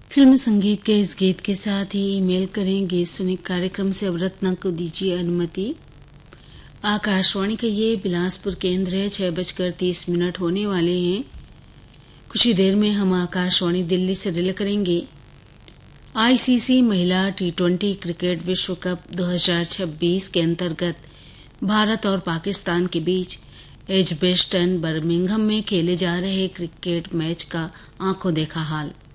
Film संगीत के इस गीत के साथ ही ईमेल करें गीत सुनी कार्यक्रम से अवरत्ना को दीजिए अनुमति। आकाशवाणी का ये बिलासपुर केंद्र है। 6:30 होने वाले हैं। कुछ ही देर में हम आकाशवाणी दिल्ली से रिले करेंगे आईसीसी महिला T20 क्रिकेट विश्व कप 2026 के अंतर्गत भारत और पाकिस्तान के बीच एजबेस्टन बर्मिंघम में खेले जा रहे क्रिकेट मैच का आंखों देखा हाल।